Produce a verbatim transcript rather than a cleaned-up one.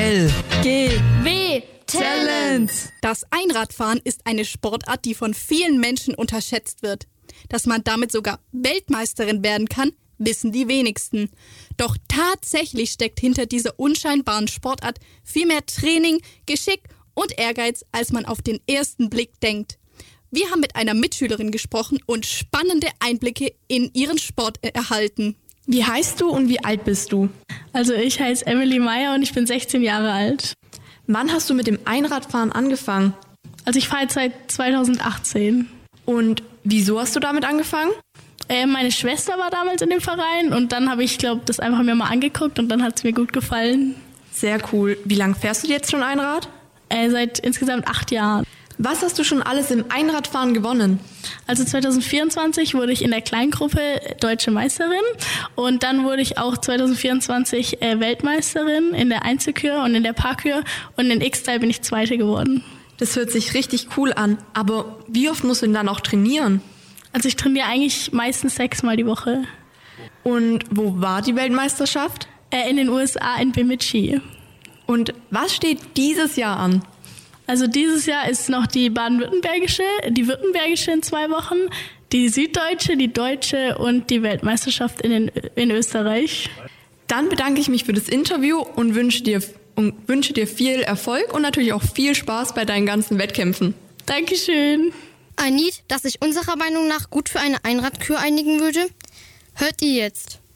L G W Talent. Das Einradfahren ist eine Sportart, die von vielen Menschen unterschätzt wird. Dass man damit sogar Weltmeisterin werden kann, wissen die wenigsten. Doch tatsächlich steckt hinter dieser unscheinbaren Sportart viel mehr Training, Geschick und Ehrgeiz, als man auf den ersten Blick denkt. Wir haben mit einer Mitschülerin gesprochen und spannende Einblicke in ihren Sport erhalten. Wie heißt du und wie alt bist du? Also ich heiße Emily Meyer und ich bin sechzehn Jahre alt. Wann hast du mit dem Einradfahren angefangen? Also ich fahre jetzt seit zweitausendachtzehn. Und wieso hast du damit angefangen? Äh, meine Schwester war damals in dem Verein und dann habe ich, glaube das einfach mir mal angeguckt und dann hat es mir gut gefallen. Sehr cool. Wie lange fährst du jetzt schon Einrad? Äh, seit insgesamt acht Jahren. Was hast du schon alles im Einradfahren gewonnen? Also zweitausendvierundzwanzig wurde ich in der Kleingruppe Deutsche Meisterin und dann wurde ich auch zweitausendvierundzwanzig äh, Weltmeisterin in der Einzelkür und in der Parkkür und in X-Style bin ich Zweite geworden. Das hört sich richtig cool an, aber wie oft musst du denn dann auch trainieren? Also ich trainiere eigentlich meistens sechsmal die Woche. Und wo war die Weltmeisterschaft? Äh, in den U S A in Bemidji. Und was steht dieses Jahr an? Also dieses Jahr ist noch die baden-württembergische, die württembergische in zwei Wochen, die süddeutsche, die deutsche und die Weltmeisterschaft in, den, in Österreich. Dann bedanke ich mich für das Interview und wünsche dir, und wünsche dir viel Erfolg und natürlich auch viel Spaß bei deinen ganzen Wettkämpfen. Dankeschön. Ein Lied, das sich unserer Meinung nach gut für eine Einradkür einigen würde, hört ihr jetzt.